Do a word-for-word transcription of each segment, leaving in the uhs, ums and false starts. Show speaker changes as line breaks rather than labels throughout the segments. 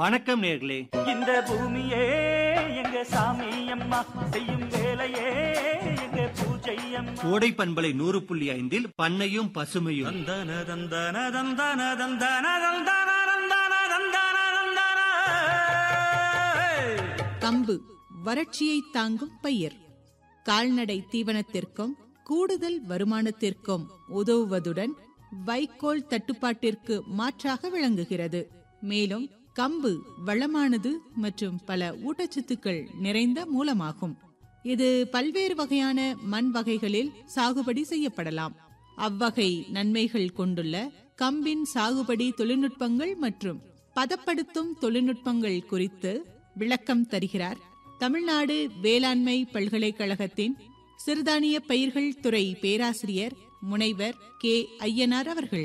வணக்கம் நேர்களே.
இந்த பூமியே எங்க சாமி அம்மா, செய்யும் வேலையே எங்க பூஜை அம்மா.
கோடை பண்பலை நூறு புள்ளி ஐந்தில் பண்ணையும் பசுமையும்.
தந்தன தந்தன தந்தன தந்தன தந்தன தந்தன தந்தன தந்தன.
கம்பு வறட்சியை தாங்கும் பயிர். கால்நடை தீவனத்திற்கும் கூடுதல் வருமானத்திற்கும் உதவுவதுடன் வைக்கோல் தட்டுப்பாட்டிற்கு மாற்றாக விளங்குகிறது. மேலும் கம்பு வளமானது மற்றும் பல ஊட்டச்சத்துக்கள் நிறைந்த மூலமாகும். இது பல்வேறு வகையான மண் வகைகளில் சாகுபடி செய்யப்படலாம். அவ்வகை நன்மைகள் கொண்டுள்ள கம்பின் சாகுபடி தொழில்நுட்பங்கள் மற்றும் பதப்படுத்தும் தொழில்நுட்பங்கள் குறித்து விளக்கம் தருகிறார் தமிழ்நாடு வேளாண்மை பல்கலைக்கழகத்தின் சிறுதானிய பயிர்கள் துறை பேராசிரியர் முனைவர் கே ஐயனார் அவர்கள்.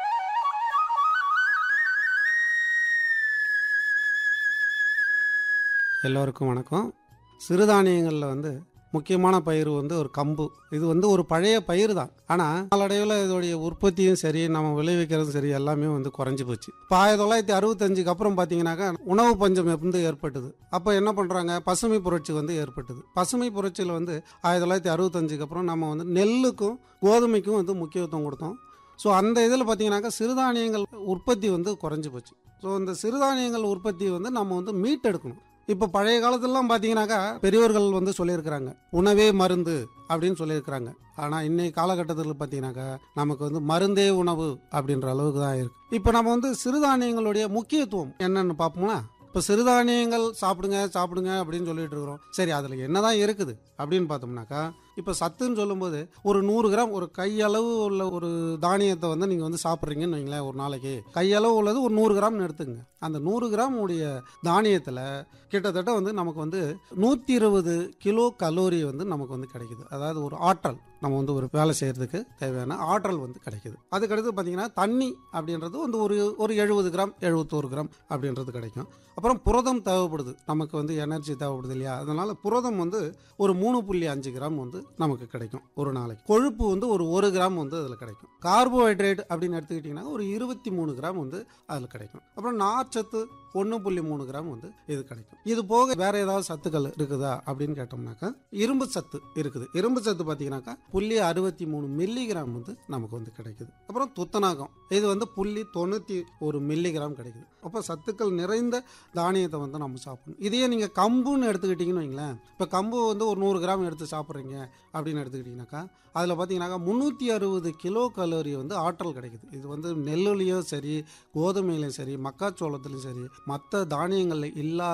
எல்லோருக்கும் வணக்கம். சிறுதானியங்களில் வந்து முக்கியமான பயிர் வந்து ஒரு கம்பு. இது வந்து ஒரு பழைய பயிர் தான். ஆனால் நாளடைவில் இதோடைய உற்பத்தியும் சரி, நம்ம விளைவிக்கிறதும் சரி, எல்லாமே வந்து குறைஞ்சி போச்சு. இப்போ ஆயிரத்தி தொள்ளாயிரத்தி அறுபத்தஞ்சுக்கு அப்புறம் பார்த்தீங்கன்னாக்கா உணவு பஞ்சம் வந்து ஏற்பட்டது. அப்போ என்ன பண்ணுறாங்க, பசுமை புரட்சி வந்து ஏற்பட்டது. பசுமை புரட்சியில் வந்து ஆயிரத்தி தொள்ளாயிரத்தி அறுபத்தஞ்சுக்கு அப்புறம் நம்ம வந்து நெல்லுக்கும் கோதுமைக்கும் வந்து முக்கியத்துவம் கொடுத்தோம். ஸோ அந்த இதில் பார்த்தீங்கன்னாக்கா சிறுதானியங்கள் உற்பத்தி வந்து குறைஞ்சி போச்சு. ஸோ இந்த சிறுதானியங்கள் உற்பத்தி வந்து நம்ம வந்து மீட்டெடுக்கணும். இப்போ பழைய காலத்துலலாம் பார்த்தீங்கன்னாக்கா பெரியவர்கள் வந்து சொல்லியிருக்கிறாங்க, உணவே மருந்து அப்படின்னு சொல்லியிருக்கிறாங்க. ஆனால் இன்னைக்கு காலகட்டத்தில் பார்த்தீங்கன்னாக்கா நமக்கு வந்து மருந்தே உணவு அப்படின்ற அளவுக்கு தான் இருக்கு. இப்போ நம்ம வந்து சிறுதானியங்களுடைய முக்கியத்துவம் என்னன்னு பார்ப்போம்னா, இப்போ சிறுதானியங்கள் சாப்பிடுங்க சாப்பிடுங்க அப்படின்னு சொல்லிட்டு இருக்கிறோம். சரி, அதில் என்னதான் இருக்குது அப்படின்னு பார்த்தோம்னாக்கா, இப்போ சத்துன்னு சொல்லும்போது ஒரு நூறு கிராம் ஒரு கையளவு உள்ள ஒரு தானியத்தை வந்து நீங்கள் வந்து சாப்பிட்றீங்கன்னு வைங்களேன். ஒரு நாளைக்கு கையளவு உள்ளது ஒரு நூறு கிராம்னு எடுத்துங்க. அந்த நூறு கிராம் உடைய தானியத்தில் கிட்டத்தட்ட வந்து நமக்கு வந்து நூற்றி இருபது கிலோ கலோரி வந்து நமக்கு வந்து கிடைக்குது. அதாவது ஒரு ஆற்றல், நம்ம வந்து ஒரு வேலை செய்யறதுக்கு தேவையான ஆற்றல் வந்து கிடைக்குது. அதுக்கடுத்து பார்த்தீங்கன்னா தண்ணி அப்படின்றது வந்து ஒரு ஒரு எழுபது கிராம் எழுபத்தோரு கிராம் அப்படின்றது கிடைக்கும். அப்புறம் புரதம் தேவைப்படுது, நமக்கு வந்து எனர்ஜி தேவைப்படுது இல்லையா, அதனால புரதம் வந்து ஒரு மூணு புள்ளி அஞ்சு கிராம் வந்து நமக்கு கிடைக்கும் ஒரு நாளைக்கு. கொழுப்பு வந்து ஒரு ஒரு கிராம் வந்து அதில் கிடைக்கும். கார்போஹைட்ரேட் அப்படின்னு எடுத்துக்கிட்டிங்கன்னா ஒரு இருபத்தி மூணு கிராம் வந்து அதில் கிடைக்கும். அப்புறம் நார்ச்சத்து ஒன்று புள்ளி மூணு கிராம் வந்து இது கிடைக்கும். இது போக வேற ஏதாவது சத்துக்கள் இருக்குதா அப்படின்னு கேட்டோம்னாக்கா இரும்பு சத்து இருக்குது. இரும்பு சத்து பார்த்தீங்கன்னாக்கா புள்ளி அறுபத்தி மூணு மில்லிகிராம் வந்து நமக்கு வந்து கிடைக்குது. அப்புறம் துத்தநாகம் இது வந்து புள்ளி தொண்ணூற்றி ஒரு மில்லிகிராம் கிடைக்குது. அப்போ சத்துக்கள் நிறைந்த தானியத்தை வந்து நம்ம சாப்பிடணும். இதையே நீங்கள் கம்புன்னு எடுத்துக்கிட்டிங்கன்னு வைங்களேன். இப்போ கம்பு வந்து ஒரு நூறு கிராம் எடுத்து சாப்பிட்றீங்க அப்படின்னு எடுத்துக்கிட்டிங்கனாக்கா அதில் பார்த்தீங்கன்னாக்கா முந்நூற்றி அறுபது கிலோ கலோரி வந்து ஆற்றல் கிடைக்குது. இது வந்து நெல்லுலேயும் சரி, கோதுமையிலையும் சரி, மக்காச்சோளத்துலையும் சரி, மற்ற தானியங்களில் இல்லாத